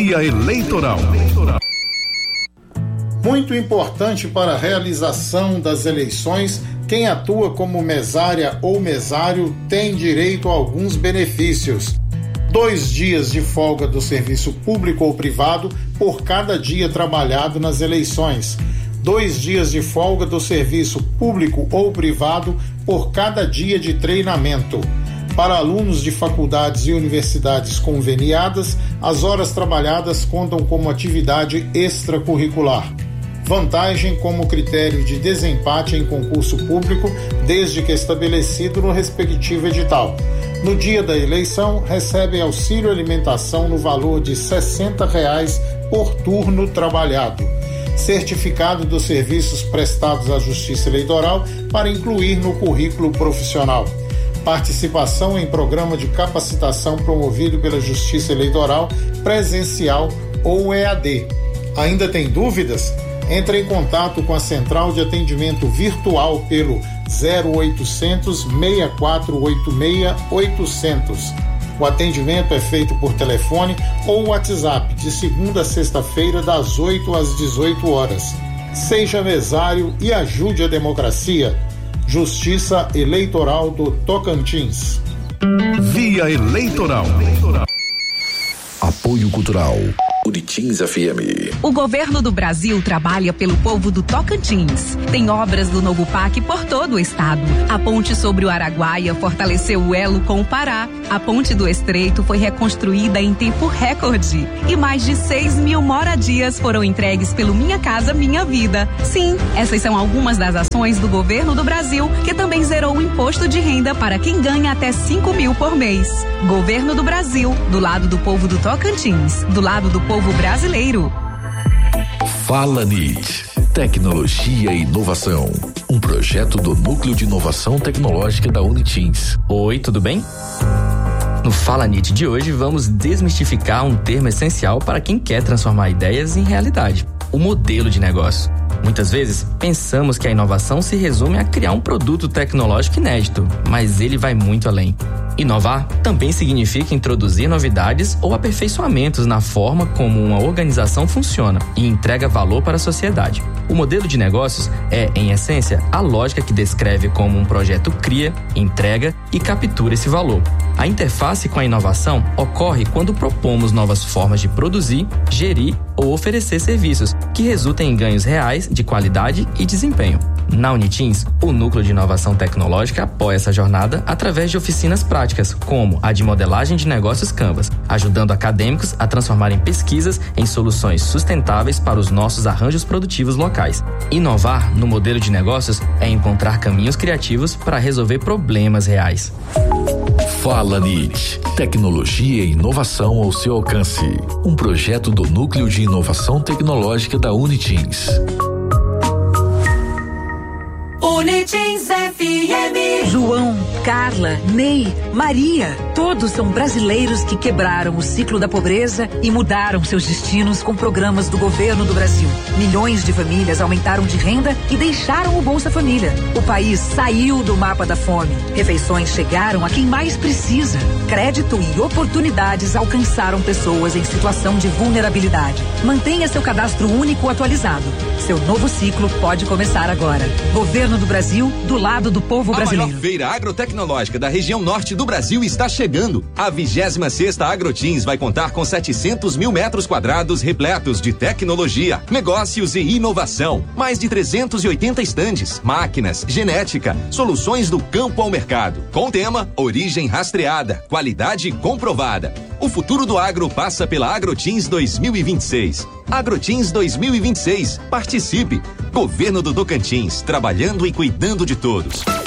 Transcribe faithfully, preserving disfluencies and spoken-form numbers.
Via Eleitoral. Muito importante para a realização das eleições, quem atua como mesária ou mesário tem direito a alguns benefícios. Dois dias de folga do serviço público ou privado por cada dia trabalhado nas eleições. Dois dias de folga do serviço público ou privado por cada dia de treinamento. Para alunos de faculdades e universidades conveniadas, as horas trabalhadas contam como atividade extracurricular. Vantagem como critério de desempate em concurso público, desde que estabelecido no respectivo edital. No dia da eleição, recebe auxílio alimentação no valor de sessenta reais por turno trabalhado. Certificado dos serviços prestados à Justiça Eleitoral para incluir no currículo profissional. Participação em programa de capacitação promovido pela Justiça Eleitoral, presencial ou E A D. Ainda tem dúvidas? Entre em contato com a Central de Atendimento Virtual pelo zero oitocentos, seis quatro oito seis, oitocentos. O atendimento é feito por telefone ou WhatsApp de segunda a sexta-feira das oito às dezoito horas. Seja mesário e ajude a democracia. Justiça Eleitoral do Tocantins. Via Eleitoral. Apoio Cultural. Unitins F M. O governo do Brasil trabalha pelo povo do Tocantins. Tem obras do novo P A C por todo o estado. A ponte sobre o Araguaia fortaleceu o elo com o Pará. A ponte do Estreito foi reconstruída em tempo recorde. E mais de seis mil moradias foram entregues pelo Minha Casa Minha Vida. Sim, essas são algumas das ações do governo do Brasil, que também zerou o imposto de renda para quem ganha até cinco mil por mês. Governo do Brasil, do lado do povo do Tocantins, do lado do povo brasileiro. Fala N I T. Tecnologia e inovação. Um projeto do Núcleo de Inovação Tecnológica da Unitins. Oi, tudo bem? No Fala N I T de hoje vamos desmistificar um termo essencial para quem quer transformar ideias em realidade: o modelo de negócio. Muitas vezes pensamos que a inovação se resume a criar um produto tecnológico inédito, mas ele vai muito além. Inovar também significa introduzir novidades ou aperfeiçoamentos na forma como uma organização funciona e entrega valor para a sociedade. O modelo de negócios é, em essência, a lógica que descreve como um projeto cria, entrega e captura esse valor. A interface com a inovação ocorre quando propomos novas formas de produzir, gerir ou oferecer serviços que resultem em ganhos reais de qualidade e desempenho. Na Unitins, o Núcleo de Inovação Tecnológica apoia essa jornada através de oficinas práticas, como a de modelagem de negócios Canvas, ajudando acadêmicos a transformarem pesquisas em soluções sustentáveis para os nossos arranjos produtivos locais. Inovar no modelo de negócios é encontrar caminhos criativos para resolver problemas reais. Fala N I T. Tecnologia e inovação ao seu alcance. Um projeto do Núcleo de Inovação Tecnológica da Unitins. Unitins F M. João, Carla, Ney, Maria, todos são brasileiros que quebraram o ciclo da pobreza e mudaram seus destinos com programas do governo do Brasil. Milhões de famílias aumentaram de renda e deixaram o Bolsa Família. O país saiu do mapa da fome. Refeições chegaram a quem mais precisa. Crédito e oportunidades alcançaram pessoas em situação de vulnerabilidade. Mantenha seu cadastro único atualizado. Seu novo ciclo pode começar agora. Governo do Brasil, do lado do povo brasileiro. A maior feira agrotecnológica da região norte do Brasil está chegando. A vigésima sexta Agrotins vai contar com setecentos mil metros quadrados repletos de tecnologia, negócios e inovação. Mais de trezentos e oitenta estandes, máquinas, genética, soluções do campo ao mercado. Com o tema Origem Rastreada, qualidade comprovada. O futuro do agro passa pela Agrotins dois mil e vinte e seis. Agrotins dois mil e vinte e seis. Participe. Governo do Tocantins, trabalhando e cuidando de todos.